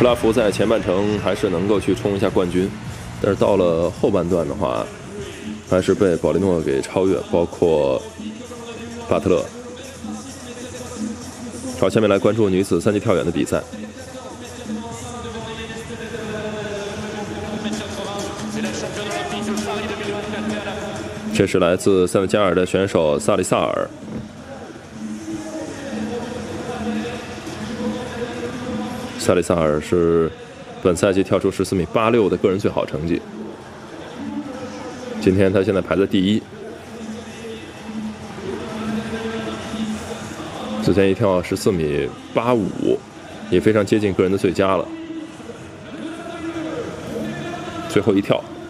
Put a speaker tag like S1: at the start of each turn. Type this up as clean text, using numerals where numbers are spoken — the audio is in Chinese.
S1: 克拉夫在前半程还是能够去冲一下冠军，但是到了后半段的话，还是被保利诺给超越，包括巴特勒。好，下面来关注女子3级跳远的比赛。这是来自塞内加尔的选手萨利萨尔。萨利萨尔是本赛季跳出14.86米的个人最好成绩。今天他现在排在第1，之前一跳14.85米，也非常接近个人的最佳了。最后一跳。